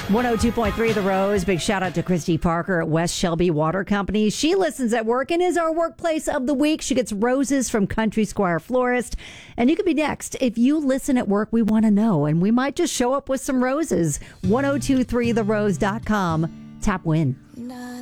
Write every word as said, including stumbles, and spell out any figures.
one oh two point three The Rose. Big shout out to Christy Parker at West Shelby Water Company. She listens at work and is our workplace of the week. She gets roses from Country Squire Florist. And you could be next. If you listen at work, we want to know. And we might just show up with some roses. ten twenty-three the rose dot com. Tap win.